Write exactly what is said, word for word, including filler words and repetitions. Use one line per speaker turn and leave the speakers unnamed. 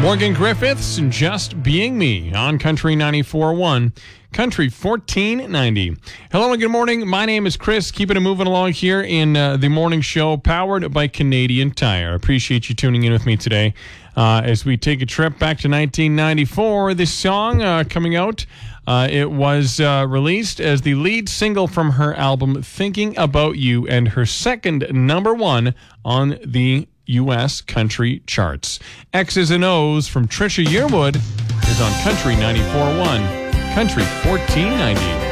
Morgan Griffiths and Just Being Me on Country ninety-four point one, Country fourteen ninety. Hello and good morning. My name is Chris. Keeping it moving along here in uh, the morning show powered by Canadian Tire. Appreciate you tuning in with me today uh, as we take a trip back to nineteen ninety-four. This song uh, coming out, uh, it was uh, released as the lead single from her album Thinking About You and her second number one on the U S country charts. X's and O's from Trisha Yearwood is on Country ninety-four point one, Country fourteen ninety.